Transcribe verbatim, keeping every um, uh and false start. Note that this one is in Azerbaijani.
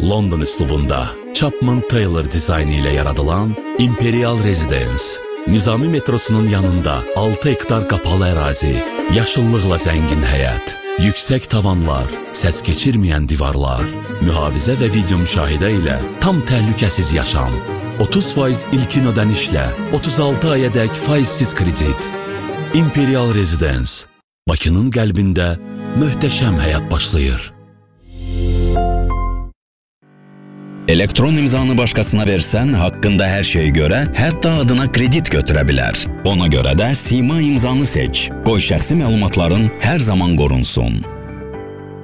London üslubunda Chapman Taylor dizaynı ilə yaradılan Imperial Residence, Nizami metrosunun yanında altı hektar qapalı ərazi, yaşıllıqla zəngin həyət, yüksək tavanlar, səs keçirməyən divarlar, mühafizə və video müşahidə ilə tam təhlükəsiz yaşam, otuz faiz ilkin ödənişlə otuz altı ayədək faizsiz kredit. Imperial Residence, Bakının qəlbində möhtəşəm həyat başlayır. Elektron imzanı başqasına versən, haqqında hər şeyi görə, hətta adına kredit götürə bilər. Ona görə də Sima imzanı seç. Qoy şəxsi məlumatların hər zaman qorunsun.